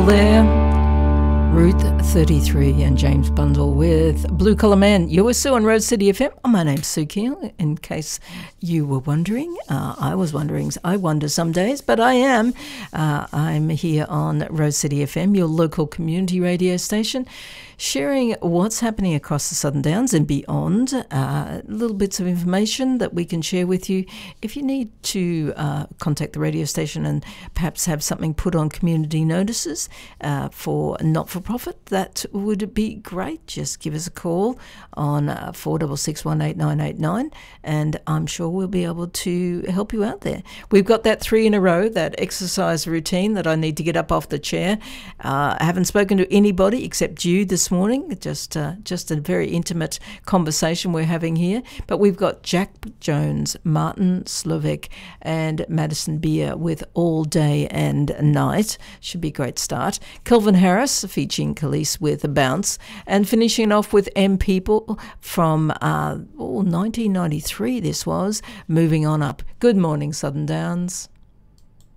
there. Ruth 33 and James Bundle with Blue Collar Man. You're with Sue on Road City FM. My name's Sue Keel, in case you were wondering. I was wondering. I wonder some days, but I am. I'm here on Road City FM, your local community radio station, sharing what's happening across the Southern Downs and beyond, little bits of information that we can share with you. If you need to contact the radio station and perhaps have something put on community notices for not-for-profit, that would be great. Just give us a call on 466188989, and I'm sure we'll be able to help you out there. We've got that 3 in a row, that exercise routine that I need to get up off the chair. I haven't spoken to anybody except you this morning, just a very intimate conversation we're having here. But we've got Jack Jones, Martin Slovak, and Madison Beer with All Day and Night. Should be a great start. Kelvin Harris featuring Khalees with A Bounce, and finishing off with M People from 1993 this was, Moving On Up. Good morning, Southern Downs.